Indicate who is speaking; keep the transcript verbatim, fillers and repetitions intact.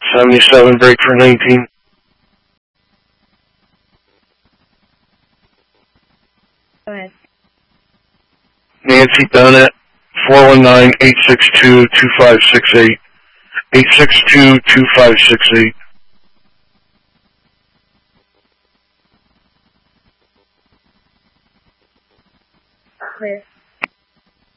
Speaker 1: seventy-seven, break for nineteen.
Speaker 2: Go ahead.
Speaker 1: Nancy Bennett, four one nine, eight six two, two five six eight. eight six two, two five six eight.
Speaker 2: Clear.